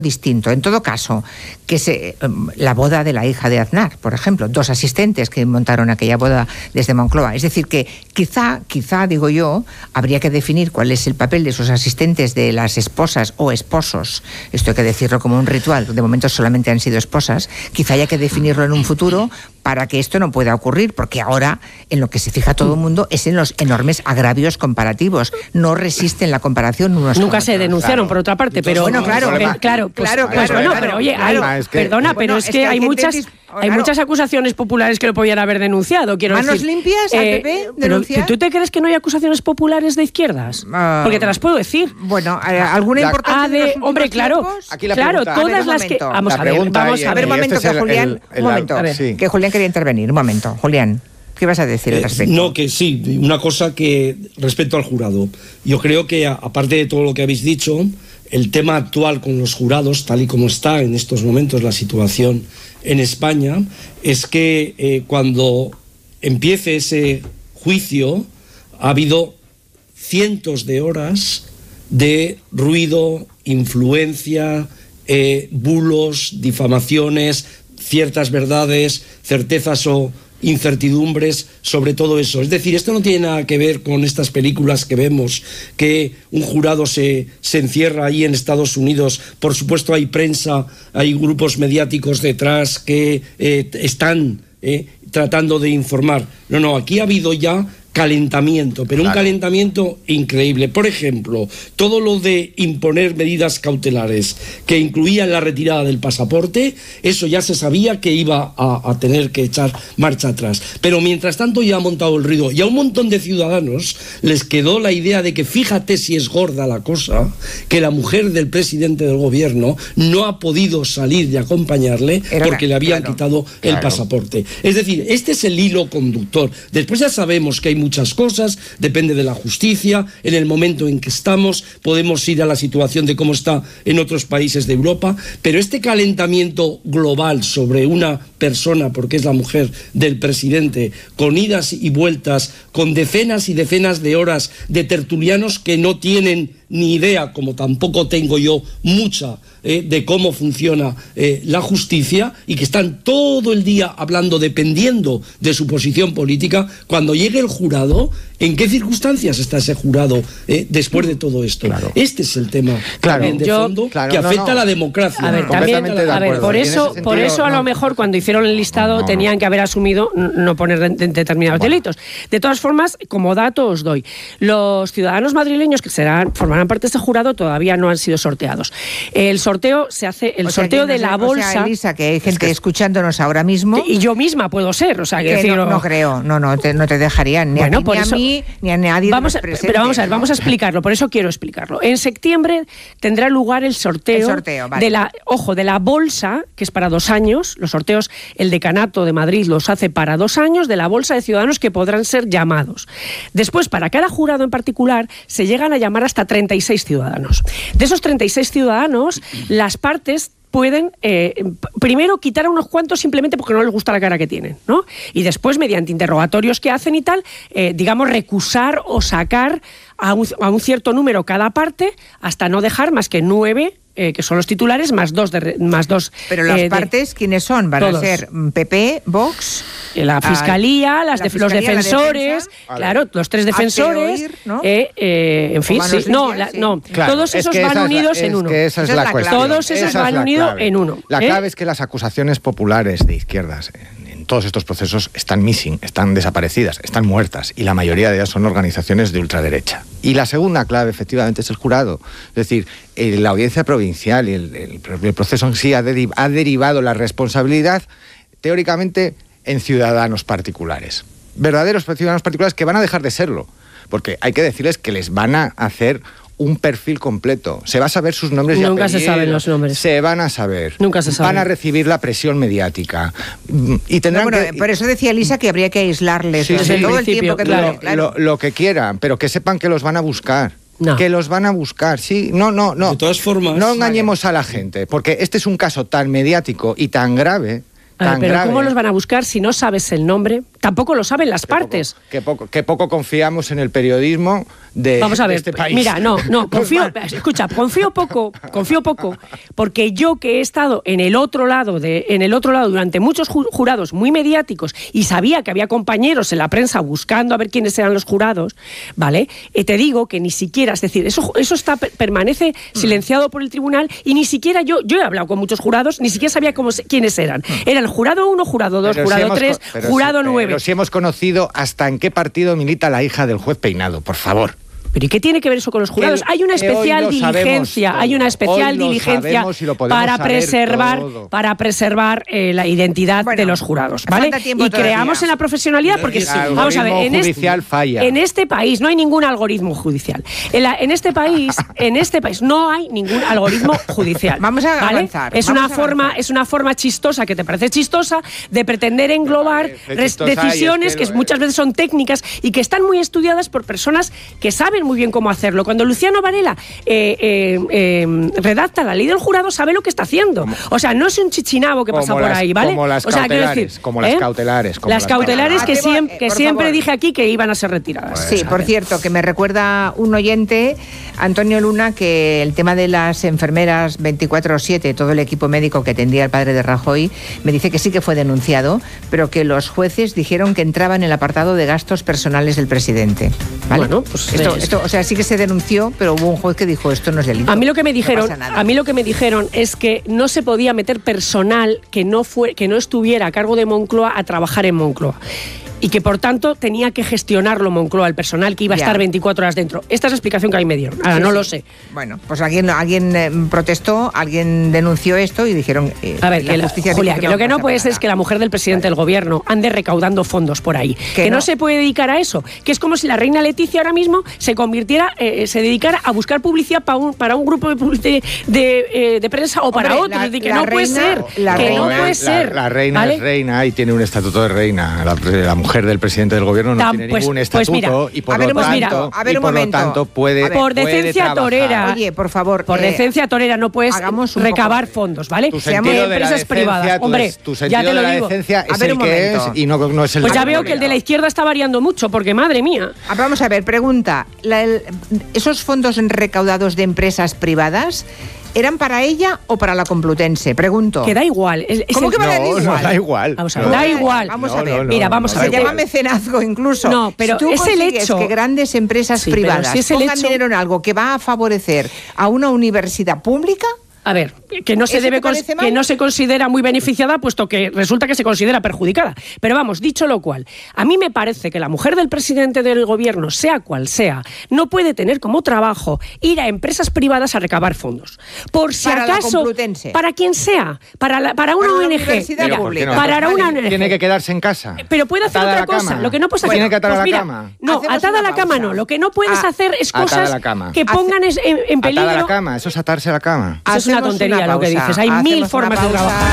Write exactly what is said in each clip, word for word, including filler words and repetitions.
distinto. En todo caso, que se, la boda de la hija de Aznar, por ejemplo, dos asistentes que montaron aquella boda desde Moncloa. Es decir, que quizá, quizá, digo yo, habría que definir cuál es el papel de esos asistentes, de las esposas o esposos. Esto hay que decirlo como un ritual. De momento solamente han sido esposas. Quizá haya que definirlo en un futuro para que esto no pueda ocurrir, porque ahora en lo que se fija todo el mundo es en los enormes agravios comparativos. No resisten la comparación unos Nunca con se otros. denunciaron, Claro. por otra parte, pero bueno, claro, pero, claro, pues, claro, pues, claro, bueno, claro, pero oye, claro, hay, es que, perdona, bueno, pero es, es que, que hay hay muchas gente, hay claro. muchas acusaciones populares que lo podían haber denunciado, quiero ¿Manos decir. limpias al P P pero denunciar? ¿tú te crees que no hay acusaciones populares de izquierdas? Uh, Porque te las puedo decir. Bueno, ¿alguna La- importancia Ah, de de, los hombre, últimos claro, tiempos? Aquí la claro, pregunta- todas A ver, un las que momento. vamos La a ver, pregunta vamos y- a A ver, un y momento, este es que el- Julián, el- el- un momento, a ver, sí. que Julián quería intervenir, un momento, Julián, ¿qué vas a decir al Eh, respecto? no, que sí, una cosa que respecto al jurado. Yo creo que a- aparte de todo lo que habéis dicho, el tema actual con los jurados, tal y como está en estos momentos la situación en España, es que eh, cuando empiece ese juicio ha habido cientos de horas de ruido, influencia, eh, bulos, difamaciones, ciertas verdades, certezas o incertidumbres sobre todo eso. Es decir, esto no tiene nada que ver con estas películas que vemos, que un jurado se, se encierra ahí en Estados Unidos. Por supuesto hay prensa, hay grupos mediáticos detrás que eh, están eh, tratando de informar. No, no, aquí ha habido ya calentamiento, pero Claro. un calentamiento increíble. Por ejemplo, todo lo de imponer medidas cautelares que incluían la retirada del pasaporte, eso ya se sabía que iba a, a tener que echar marcha atrás. Pero mientras tanto ya ha montado el ruido y a un montón de ciudadanos les quedó la idea de que fíjate si es gorda la cosa, que la mujer del presidente del gobierno no ha podido salir y acompañarle Era porque la- le habían claro, quitado el claro. pasaporte. Es decir, este es el hilo conductor. Después ya sabemos que hay muchas cosas, depende de la justicia, en el momento en que estamos, podemos ir a la situación de cómo está en otros países de Europa, pero este calentamiento global sobre una persona, porque es la mujer del presidente, con idas y vueltas, con decenas y decenas de horas de tertulianos que no tienen ni idea, como tampoco tengo yo mucha, eh, de cómo funciona eh, la justicia, y que están todo el día hablando, dependiendo de su posición política. Cuando llegue el jurado, ¿en qué circunstancias está ese jurado eh, después de todo esto? Claro. Este es el tema Claro. también de Yo- fondo, claro, que no, afecta no. a la democracia. A ver, también, Completamente de a ver, acuerdo. por Y en ese eso, sentido, por eso a no. lo mejor cuando hicieron el listado No. tenían que haber asumido n- no poner de- de- determinados Bueno. delitos. De todas formas, como dato os doy, los ciudadanos madrileños que serán formarán parte de este jurado todavía no han sido sorteados. El sorteo se hace, el O sea, sorteo que no de sé- la o sea, bolsa, Elisa, que hay gente escuchándonos ahora mismo. y yo misma puedo ser, o sea, que que decir, no, no creo, no, no te, no te dejarían ni, Bueno, a, ti, por ni eso- a mí ni a nadie de Vamos los a, presentes. pero vamos a ver, vamos a explicarlo, por eso quiero explicarlo. En septiembre tendrá lugar el sorteo, El sorteo, vale. de la, ojo, de la bolsa, que es para dos años. Los sorteos, el decanato de Madrid los hace para dos años, de la bolsa de ciudadanos que podrán ser llamados. Después, para cada jurado en particular, se llegan a llamar hasta treinta y seis ciudadanos. De esos treinta y seis ciudadanos, las partes pueden, eh, p- primero, quitar a unos cuantos simplemente porque no les gusta la cara que tienen, ¿no? Y después, mediante interrogatorios que hacen y tal, eh, digamos, recusar o sacar a un, a un cierto número cada parte hasta no dejar más que nueve, eh, que son los titulares, más dos. De, re- más dos Pero las eh, de- partes, ¿quiénes son? Van Todos. a ser mm, P P, Vox, la ah, fiscalía, las la def- los fiscalía, la defensores, defensa. claro, los tres Hazte defensores, oír, ¿no? eh, eh, en fin, manos sí, no, limpias, la- sí. no, Claro, todos es esos que van esa es la- unidos en es uno. que esa es Esa es la la cuestión. clave. Todos esos Esa es van la unidos clave. en uno, La ¿eh? clave es que las acusaciones populares de izquierdas en, en todos estos procesos están missing, están desaparecidas, están muertas, y la mayoría de ellas son organizaciones de ultraderecha. Y la segunda clave, efectivamente, es el jurado. Es decir, eh, la audiencia provincial y el, el, el proceso en sí ha, deriv- ha derivado la responsabilidad, teóricamente, en ciudadanos particulares. Verdaderos ciudadanos particulares que van a dejar de serlo, porque hay que decirles que les van a hacer un perfil completo. Se va a saber sus nombres y Nunca se apellidos. saben los nombres. Se van a saber. Nunca se saben. Van a recibir la presión mediática. Mm, Y tendrán No, bueno, que... por eso decía Elisa que habría que aislarles Sí, durante sí. todo el principio, tiempo que claro. dure, claro. Lo, lo que quieran, pero que sepan que los van a buscar. No. Que los van a buscar, sí. No, no, no. De todas formas, No engañemos a la gente, porque este es un caso tan mediático y tan grave A ver, pero grave. ¿cómo los van a buscar si no sabes el nombre? Tampoco lo saben las Qué partes. Poco, qué, poco, qué poco confiamos en el periodismo de, Vamos a de ver, este país. mira, no, no, confío, escucha, confío poco, confío poco, porque yo que he estado en el otro lado de, en el otro lado durante muchos jurados muy mediáticos y sabía que había compañeros en la prensa buscando a ver quiénes eran los jurados, ¿vale? Eh, te digo que ni siquiera, es decir, eso, eso está permanece silenciado por el tribunal y ni siquiera yo, yo he hablado con muchos jurados, ni siquiera sabía cómo, quiénes eran. Eran jurado uno, jurado dos, Pero jurado si hemos tres, co- pero jurado si, nueve. Pero si hemos conocido hasta en qué partido milita la hija del juez Peinado, por favor. ¿Pero y qué tiene que ver eso con los jurados? Que- hay una que hoy especial lo diligencia, sabemos hay una todo. especial Hoy lo diligencia sabemos y lo podemos para saber preservar, todo. para preservar eh, la identidad Bueno, de los jurados, ¿vale? falta tiempo Y todavía. creamos en la profesionalidad porque El sí, vamos a ver, en algoritmo este, judicial falla. en este país no hay ningún algoritmo judicial. En, la- en este país, en este país no hay ningún algoritmo judicial. Vamos a ¿vale? avanzar, Es vamos una a forma, avanzar. es una forma chistosa que te parece chistosa de pretender englobar parece res- chistosa y es decisiones que que lo muchas veces son técnicas y que están muy estudiadas por personas que saben muy bien cómo hacerlo. Cuando Luciano Varela eh, eh, eh, redacta la ley del jurado, sabe lo que está haciendo. O sea, no es un chichinabo que pasa Como por las- ahí, ¿vale? como las o sea, quiero cautelares, decir, como las cautelares, como las las cautelares que, cautelares. siem- que Por siempre favor. dije aquí que iban a ser retiradas. Sí, por cierto, que me recuerda un oyente, Antonio Luna, que el tema de las enfermeras veinticuatro siete, todo el equipo médico que atendía al padre de Rajoy, me dice que sí que fue denunciado, pero que los jueces dijeron que entraba en el apartado de gastos personales del presidente. ¿Vale? Bueno, pues esto, es- esto, o sea, sí que se denunció, pero hubo un juez que dijo esto no es delito. A mí lo que me No dijeron, pasa nada. a mí lo que me dijeron es que no se podía meter personal que no fue, que no estuviera a cargo de Moncloa a trabajar en Moncloa. Y que por tanto tenía que gestionarlo Moncloa, el personal que iba a Ya. estar veinticuatro horas dentro. Esta es la explicación que a mí me dieron. Ahora Sí, no sí. lo sé. Bueno, pues alguien, alguien eh, protestó, alguien denunció esto y dijeron... eh, A ver, la que la- justicia Julia, dijo que lo que no pasa puede ser nada. es que la mujer del presidente del gobierno ande recaudando fondos por ahí. Que, Que no. no. se puede dedicar a eso. Que es como si la reina Leticia ahora mismo se convirtiera, eh, se dedicara a buscar publicidad para un, para un grupo de, publi- de, de, eh, de prensa o para Hombre, otro. la- es decir, que la no puede reina- ser. la que no reina- puede la, ser. La reina ¿vale? es reina y tiene un estatuto de reina. La, la mujer del presidente del gobierno no Tam- tiene pues- ningún pues estatuto mira, y por a ver, lo pues tanto, mira, a ver y un por lo momento. tanto puede, A ver. Por puede decencia trabajar. torera. Oye, por favor. Por eh, decencia torera no puedes hagamos un recabar poco- fondos, ¿vale? Tu Seamos sentido de la empresas decencia, privadas. tu, Hombre, tu ya sentido te de lo la digo. decencia A es ver, el un que es momento. y no, no es el Pues ya que veo que el de la izquierda está variando mucho, porque madre mía. Ah, Vamos a ver, pregunta. La- el- ¿Esos fondos recaudados de empresas privadas eran para ella o para la Complutense? Pregunto. Que da igual. es- es ¿Cómo el- que va a dar No, igual? no da igual. Vamos a No. ver, da igual. Vamos a No, ver. no, no, Mira, no, vamos no a Se ver. llama mecenazgo incluso. No, pero si tú es el consigues hecho- que grandes empresas Sí, pero privadas si es el pongan hecho- dinero en algo que va a favorecer a una universidad pública, A ver, que no se ¿Eso debe te parece cons- mal? que no se considera muy beneficiada, puesto que resulta que se considera perjudicada. Pero vamos, dicho lo cual, a mí me parece que la mujer del presidente del gobierno, sea cual sea, no puede tener como trabajo ir a empresas privadas a recabar fondos. Por si Para la acaso, Complutense. para quien sea, para la, para una Para la O N G, universidad mira, ¿por qué no? para Vale. una O N G. Tiene que quedarse en casa. Pero puede hacer Atada a otra la cosa. cama. Lo que no puedes hacer. Tiene que atar a pues la mira, cama. No, Hacemos atada a una la cama pausa. no. Lo que no puedes Ah, hacer es atada a cosas la cama. que pongan es- en, en peligro. Atada a la cama, eso es atarse a la cama. Eso es una hacemos tontería una lo que pausa. dices. Hay Hacemos mil una formas de pausa. trabajar.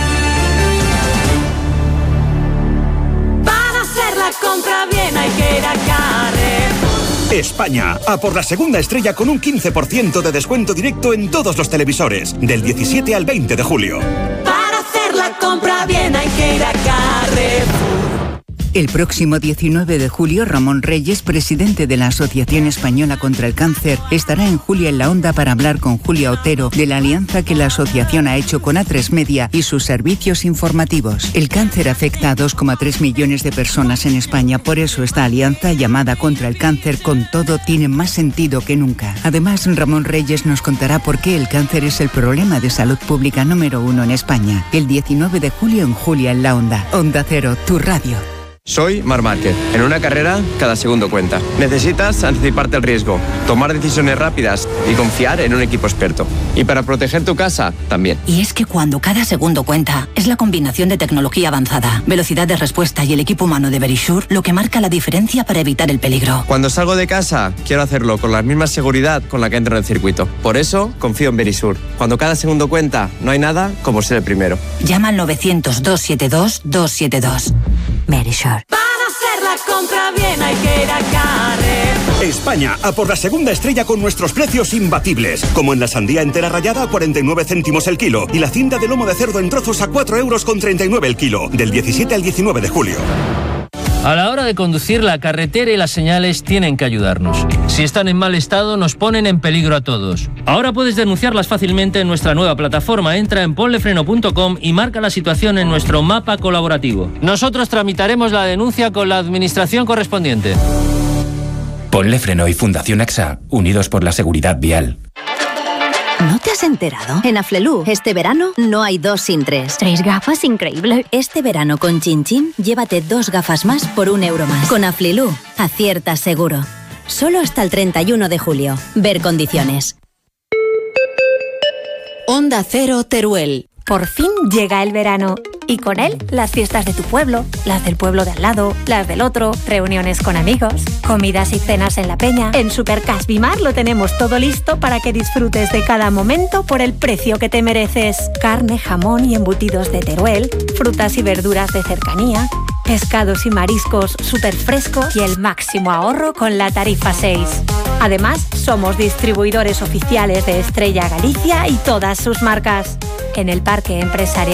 Para hacer la compra bien hay que ir a Carrefour. España, a por la segunda estrella con un quince por ciento de descuento directo en todos los televisores, del diecisiete al veinte de julio. Para hacer la compra bien hay que ir a Carrefour. El próximo diecinueve de julio, Ramón Reyes, presidente de la Asociación Española contra el Cáncer, estará en Julia en la Onda para hablar con Julia Otero de la alianza que la asociación ha hecho con A tres Media y sus servicios informativos. El cáncer afecta a dos coma tres millones de personas en España, por eso esta alianza, llamada Contra el Cáncer con Todo, tiene más sentido que nunca. Además, Ramón Reyes nos contará por qué el cáncer es el problema de salud pública número uno en España. El diecinueve de julio en Julia en la Onda. Onda Cero, tu radio. Soy Marc Márquez. En una carrera, cada segundo cuenta. Necesitas anticiparte al riesgo, tomar decisiones rápidas y confiar en un equipo experto. Y para proteger tu casa, también. Y es que cuando cada segundo cuenta, es la combinación de tecnología avanzada, velocidad de respuesta y el equipo humano de Verisure lo que marca la diferencia para evitar el peligro. Cuando salgo de casa, quiero hacerlo con la misma seguridad con la que entro en el circuito. Por eso, confío en Verisure. Cuando cada segundo cuenta, no hay nada como ser el primero. Llama al novecientos, doscientos setenta y dos, doscientos setenta y dos. Verisure. Para hacer la compra bien hay que ir a Carrefour. España, a por la segunda estrella con nuestros precios imbatibles. Como en la sandía entera rallada a cuarenta y nueve céntimos el kilo y la cinta de lomo de cerdo en trozos a cuatro euros con treinta y nueve el kilo. Del diecisiete al diecinueve de julio. A la hora de conducir, la carretera y las señales tienen que ayudarnos. Si están en mal estado, nos ponen en peligro a todos. Ahora puedes denunciarlas fácilmente en nuestra nueva plataforma. Entra en ponlefreno punto com y marca la situación en nuestro mapa colaborativo. Nosotros tramitaremos la denuncia con la administración correspondiente. Ponle Freno y Fundación AXA, unidos por la seguridad vial. ¿No te has enterado? En Aflelu, este verano no hay dos sin tres. ¿Tres gafas? Increíble. Este verano con Chin Chin, llévate dos gafas más por un euro más. Con Aflelu, acierta seguro. Solo hasta el treinta y uno de julio. Ver condiciones. Onda Cero Teruel. Por fin llega el verano. Y con él, las fiestas de tu pueblo, las del pueblo de al lado, las del otro, reuniones con amigos, comidas y cenas en la peña. En Supercash Bimar lo tenemos todo listo para que disfrutes de cada momento por el precio que te mereces. Carne, jamón y embutidos de Teruel, frutas y verduras de cercanía, pescados y mariscos súper frescos y el máximo ahorro con la tarifa seis. Además, somos distribuidores oficiales de Estrella Galicia y todas sus marcas. En el Parque Empresarial